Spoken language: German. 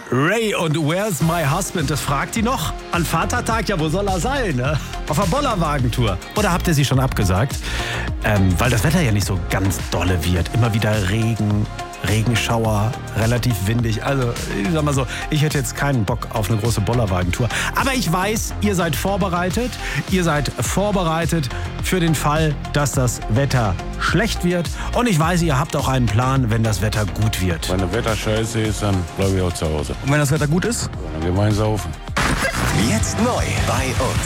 Ray und Where's My Husband? Das fragt die noch an Vatertag. Ja, wo soll er sein? Ne? Auf der Bollerwagentour. Oder habt ihr sie schon abgesagt? Weil das Wetter ja nicht so ganz dolle wird. Immer wieder Regen, Regenschauer, relativ windig. Also, ich sag mal so, ich hätte jetzt keinen Bock auf eine große Bollerwagentour. Aber ich weiß, ihr seid vorbereitet. Ihr seid vorbereitet für den Fall, dass das Wetter schlecht wird. Und ich weiß, ihr habt auch einen Plan, wenn das Wetter gut wird. Wenn das Wetter scheiße ist, dann bleibe ich auch zu Hause. Und wenn das Wetter gut ist? Dann gehen wir saufen. Jetzt neu bei uns.